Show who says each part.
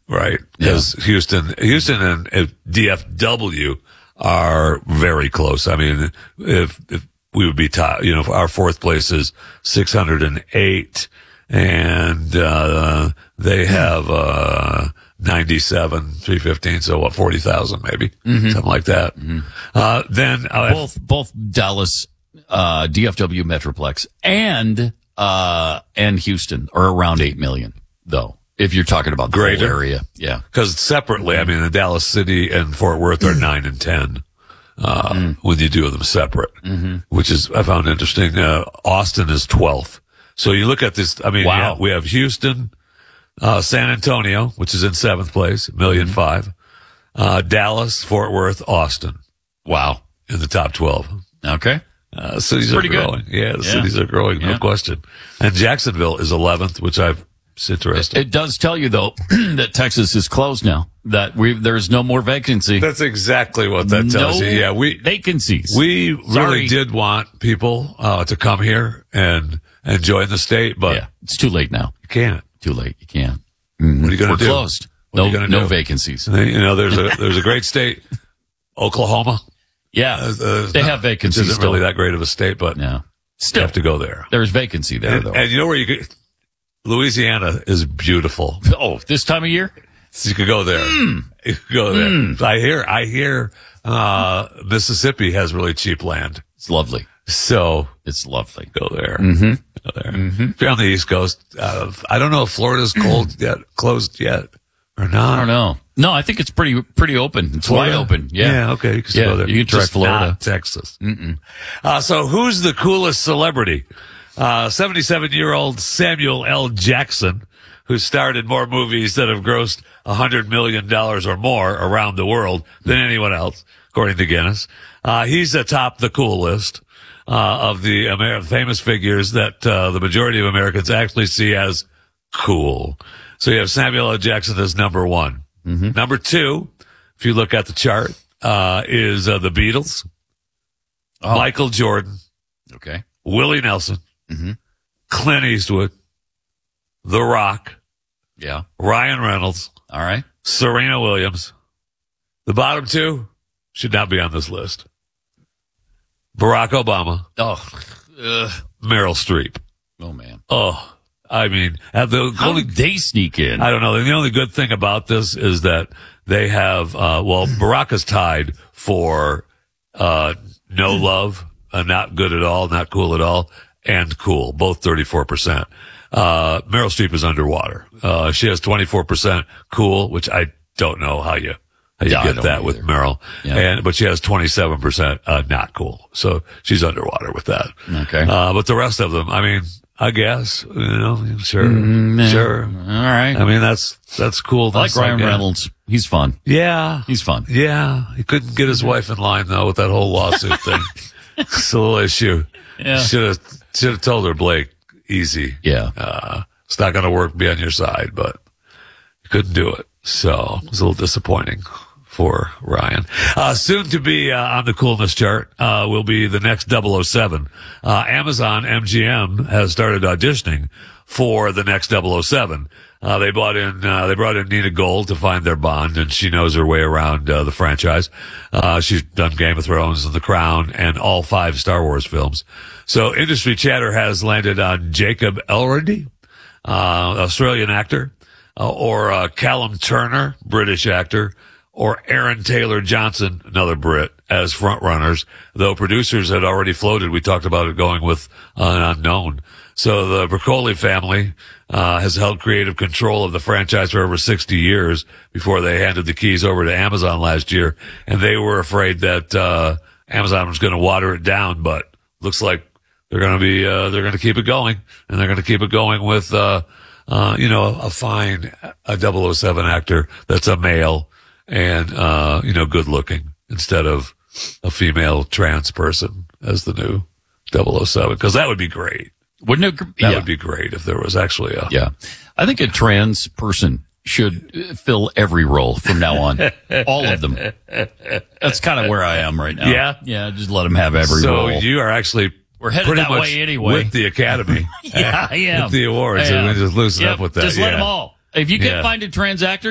Speaker 1: right? Because Houston and DFW are very close. I mean, if we would be top, our fourth place is 608 and, they have, 97, 315. So what, 40,000 maybe, something like that. Then,
Speaker 2: both Dallas, DFW Metroplex and Houston are around 8 million though. If you're talking about the whole area. Yeah.
Speaker 1: Cause separately, I mean, the Dallas City and Fort Worth are 9 and 10. When you do them separate, which is, I found interesting. Austin is 12th. So you look at this, I mean, we have Houston, San Antonio, which is in 7th place, 1,000,005. Dallas, Fort Worth, Austin.
Speaker 2: Wow.
Speaker 1: In the top 12.
Speaker 2: Okay.
Speaker 1: Cities are growing. Good. Yeah, the cities are growing, no question. And Jacksonville is 11th, which it's interesting.
Speaker 2: It does tell you though that Texas is closed now. That there's no more vacancy.
Speaker 1: That's exactly what that tells you. Yeah,
Speaker 2: vacancies.
Speaker 1: We really did want people to come here and join the state, but
Speaker 2: it's too late now.
Speaker 1: You can't.
Speaker 2: Too late. You can't.
Speaker 1: What are you going to do?
Speaker 2: We're closed. No vacancies.
Speaker 1: There's a great state, Oklahoma.
Speaker 2: Yeah, they have vacancies.
Speaker 1: Which isn't really that great of a state, but
Speaker 2: still
Speaker 1: you have to go there.
Speaker 2: There's vacancy there, though.
Speaker 1: And you know where you could? Louisiana is beautiful.
Speaker 2: Oh, this time of year?
Speaker 1: So you could go there. You could go there. I hear, Mississippi has really cheap land.
Speaker 2: It's lovely.
Speaker 1: So
Speaker 2: it's lovely.
Speaker 1: Go there. Go there. If you're on the East Coast, I don't know if Florida's closed yet or not.
Speaker 2: I don't know. No, I think it's pretty open. It's Florida? Wide open. Yeah.
Speaker 1: Yeah. Okay. You can go there.
Speaker 2: You can try Florida.
Speaker 1: Not Texas. So who's the coolest celebrity? 77-year-old Samuel L. Jackson, who starred in more movies that have grossed $100 million or more around the world than anyone else, according to Guinness. He's atop the cool list of the famous figures that the majority of Americans actually see as cool. So you have Samuel L. Jackson as number one. Number two, if you look at the chart, is the Beatles, Michael Jordan, Willie Nelson, Clint Eastwood, The Rock, Ryan Reynolds,
Speaker 2: all right,
Speaker 1: Serena Williams. The bottom two should not be on this list. Barack Obama. Meryl Streep.
Speaker 2: Oh man.
Speaker 1: Oh, I mean,
Speaker 2: how did they sneak in?
Speaker 1: I don't know. The only good thing about this is that they have, Barack is tied for, no love, not good at all, not cool at all, and cool, both 34%. Meryl Streep is underwater. She has 24% cool, which I don't know how you get that with Meryl. Yeah. But she has 27%, not cool. So she's underwater with that.
Speaker 2: Okay.
Speaker 1: But the rest of them, I mean, I guess, sure. Sure.
Speaker 2: All right.
Speaker 1: I mean, that's cool.
Speaker 2: I like Ryan Reynolds. He's fun.
Speaker 1: Yeah.
Speaker 2: He's fun.
Speaker 1: Yeah. He couldn't get his wife in line though with that whole lawsuit thing. It's a little issue.
Speaker 2: Yeah.
Speaker 1: Should have told her, Blake, easy.
Speaker 2: Yeah.
Speaker 1: It's not going to work, be on your side, but he couldn't do it. So it was a little disappointing for Ryan. Soon to be on the coolness chart will be the next 007. Amazon MGM has started auditioning for the next 007. They brought in Nina Gold to find their Bond, and she knows her way around the franchise. She's done Game of Thrones and The Crown and all 5 Star Wars films. So industry chatter has landed on Jacob Elordi, Australian actor, or Callum Turner, British actor, or Aaron Taylor Johnson, another Brit, as frontrunners, though producers had already floated. We talked about it going with an unknown. So the Broccoli family has held creative control of the franchise for over 60 years before they handed the keys over to Amazon last year, and they were afraid that Amazon was going to water it down, but looks like they're going to keep it going, and they're going to keep it going with a fine 007 actor that's a male and good looking instead of a female trans person as the new 007, because that would be great.
Speaker 2: Wouldn't it?
Speaker 1: That would be great if there was actually a...
Speaker 2: Yeah. I think a trans person should fill every role from now on. All of them. That's kind of where I am right now.
Speaker 1: Yeah?
Speaker 2: Yeah, just let them have every role.
Speaker 1: So you are actually...
Speaker 2: We're headed that way anyway.
Speaker 1: With the Academy.
Speaker 2: Yeah, I am.
Speaker 1: With the awards. And we just loosen up with that.
Speaker 2: Just let them all. If you can find a trans actor,